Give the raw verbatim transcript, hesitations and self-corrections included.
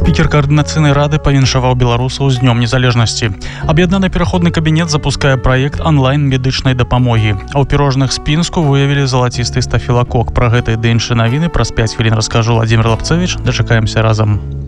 Спикер координацыйнай рады павіншаваў беларусаў з днём незалежнасці. Аб'яднаны пераходны кабінет запускае праект онлайн-медычнай дапамогі. А ў пірожных з Пінску выявілі залацісты стафілакок. Пра гэта і ды іншыя навіны праз пяць хвілін раскажу Владзімир Лапцевіч. Дачакаемся разам.